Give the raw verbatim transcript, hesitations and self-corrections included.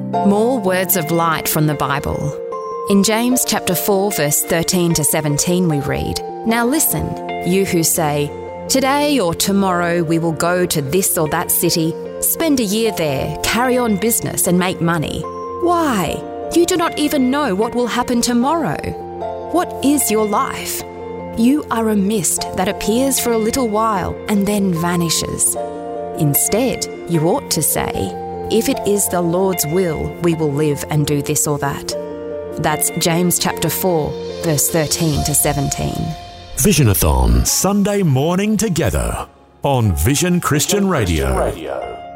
More words of light from the Bible. In James chapter four, verse thirteen to seventeen, we read, "Now listen, you who say, 'Today or tomorrow we will go to this or that city, spend a year there, carry on business and make money.' Why? You do not even know what will happen tomorrow. What is your life? You are a mist that appears for a little while and then vanishes. Instead, you ought to say, 'If it is the Lord's will, we will live and do this or that.'" That's James chapter four, verse thirteen to seventeen. Visionathon, Sunday morning together on Vision Christian Radio.